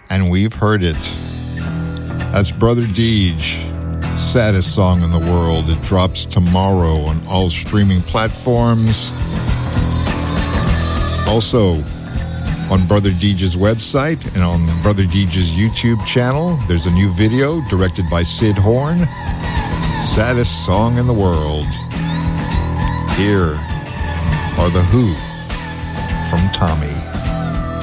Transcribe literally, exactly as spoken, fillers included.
and we've heard it. That's Brother Deej, Saddest Song in the World. It drops tomorrow on all streaming platforms. Also, on Brother Deej's website and on Brother Deej's YouTube channel, there's a new video directed by Sid Horn, Saddest Song in the World. Here are The Who from Tommy.